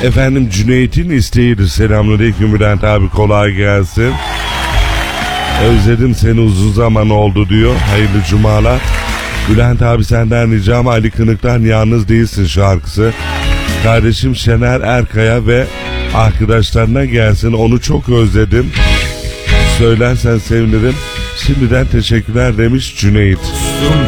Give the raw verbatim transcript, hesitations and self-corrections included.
Efendim Cüneyt'in isteğidir. Selamünaleyküm Bülent abi, kolay gelsin. Özledim seni, uzun zaman oldu diyor. Hayırlı cumalar. Bülent abi senden ricam Ali Kınık'tan Yalnız Değilsin şarkısı. Kardeşim Şener Erkaya ve arkadaşlarına gelsin, onu çok özledim. Söylersen sevinirim. Şimdiden teşekkürler demiş Cüneyt.